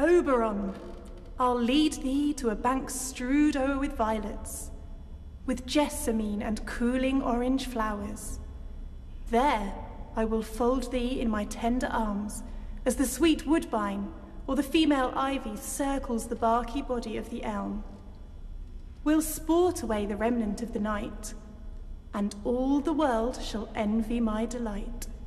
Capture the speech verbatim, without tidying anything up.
Oberon, I'll lead thee to a bank strewed o'er with violets, with jessamine and cooling orange flowers. There I will fold thee in my tender arms, as the sweet woodbine or the female ivy circles the barky body of the elm. We'll sport away the remnant of the night, and all the world shall envy my delight.